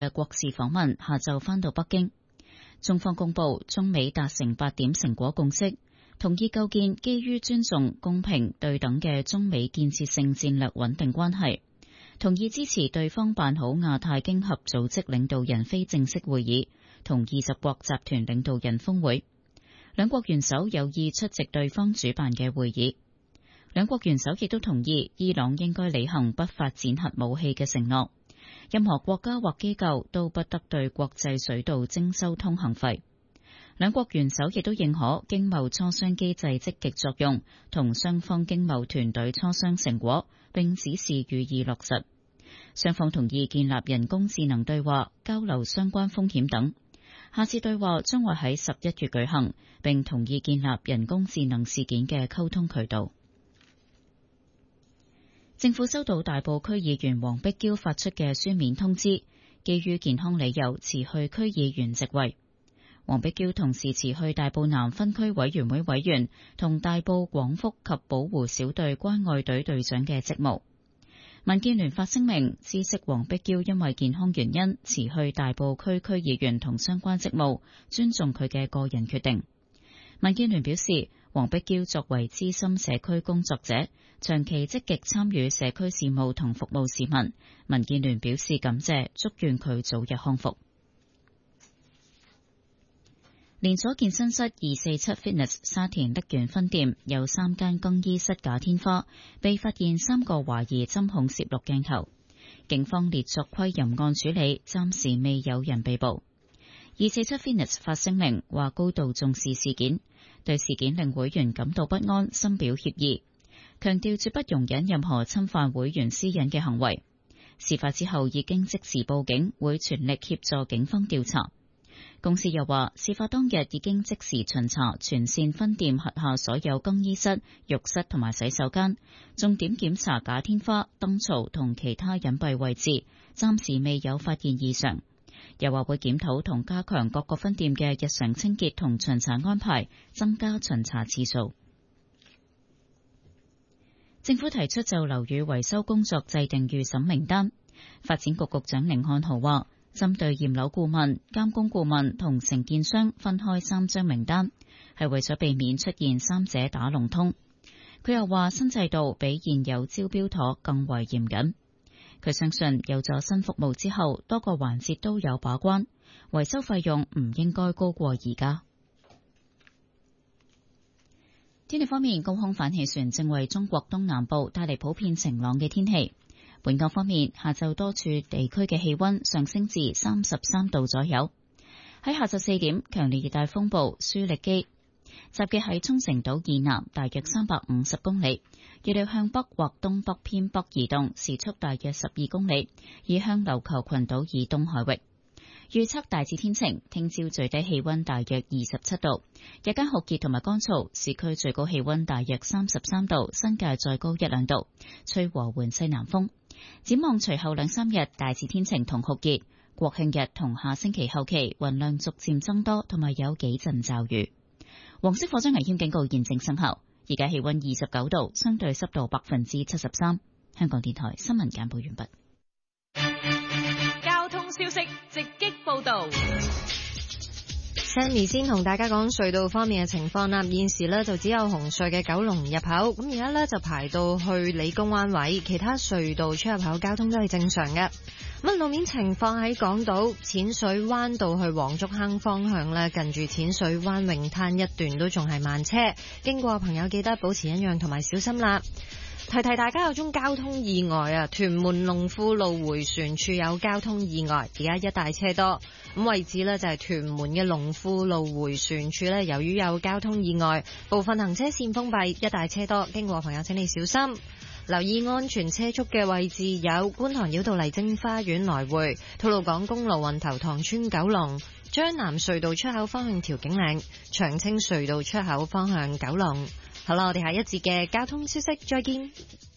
嘅國事訪問下晝返到北京。中方公布中美達成8點成果共識，同意構建基於尊重、公平、對等嘅中美建設性戰略穩定關係，同意支持對方辦好亞太經合組織領導人非正式會議同20國集團領導人峰會。兩國元首有意出席對方主辦嘅會議。兩國元首亦都同意伊朗應該履行不發展核武器嘅承諾，任何國家或機構都不得對國際水道徵收通行費。兩國元首亦都認可經貿磋商機制積極作用，同雙方經貿團隊磋商成果，並指示予以落實。雙方同意建立人工智能對話，交流相關風險等。下次對話將會喺11月舉行，並同意建立人工智能事件嘅溝通渠道。政府收到大埔區議員黃碧嬌發出嘅書面通知，基於健康理由辭去區議員職位。黃碧嬌同時辭去大埔南分區委員會委員同大埔廣福及保護小隊關愛隊隊長嘅職務。民建聯發聲明知悉黃碧嬌因為健康原因辭去大埔區區議員同相關職務，尊重佢嘅個人決定。民建聯表示，黃碧嬌作為資深社區工作者，長期積極參與社區事務同服務市民，民建聯表示感謝，祝願佢早日康復。連鎖健身室247 Fitness 沙田瀝源分店有3間更衣室假天花，被發現3個懷疑針孔攝錄鏡頭，警方列作窺淫案處理，暫時未有人被捕。247 Fitness 發聲明話高度重視事件，對事件令會員感到不安，深表歉意，強調絕不容忍任何侵犯會員私隱嘅行為。事發之後已經即時報警，會全力協助警方調查。公司又話，事發當日已經即時巡查全線分店轄下所有更衣室、浴室同埋洗手間，重點檢查假天花、燈槽同其他隱蔽位置，暫時未有發現異常。又話會檢討同加強各個分店嘅日常清潔同巡查安排，增加巡查次數。政府提出就樓宇維修工作制定預審名單。發展局局長甯漢豪話，針對驗樓顧問、監工顧問同承建商分開3張名單，係為咗避免出現3者打龍通。佢又話，新制度比現有招標妥更為嚴謹。佢相信有咗新服務之後，多個環節都有把關，維修費用唔應該高過而家。天氣方面，高空反氣旋正為中國東南部帶嚟普遍晴朗嘅天氣。本港方面，下晝多處地區嘅氣溫上升至33度左右。喺下晝4點，強烈熱帶風暴舒力基集結喺沖繩島以南大約350公里，預料向北或東北偏北移動，時速大約12公里，移向琉球群島以東海域。預測大致天晴，聽朝最低氣溫大約27度，日間酷熱同埋乾燥，市區最高氣溫大約33度，新界再高1-2度，吹和緩西南風。展望隨後2-3日大致天晴同酷熱，國慶日同下星期後期雲量逐漸增多，同埋有幾陣驟雨。黃色火災危險警告現正生效，而家氣溫29度，相對濕度73%。香港電台新聞簡報完畢。 交通消息直擊報道。 Sammy 先同大家講隧道方面嘅情況啦，現時呢就只有紅隧嘅九龍入口，咁而家呢就排到去理工灣位，其他隧道出入口交通都係正常嘅。咁路面情況喺港島淺水灣道去黃竹坑方向呢，近住淺水灣泳灘一段都仲係慢車，經過朋友記得保持忍讓同埋小心啦。提提大家有宗交通意外啊！屯門龍富路迴旋處有交通意外，而家一大車多。咁位置呢就係屯門嘅龍富路迴旋處呢，由於有交通意外，部分行車線封閉，一大車多，經過朋友請你小心。留意安全車速嘅位置有觀塘繞道麗晶花園來回、吐露港公路運頭塘村九龍、將南隧道出口方向調景嶺、長青隧道出口方向九龍。好啦，我哋下一節嘅交通消息再見。